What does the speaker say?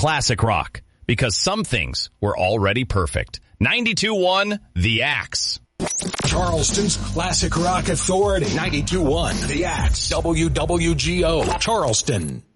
classic rock, because some things were already perfect. 92.1 The Axe. Charleston's classic rock authority. 92.1 The Axe. WWGO Charleston.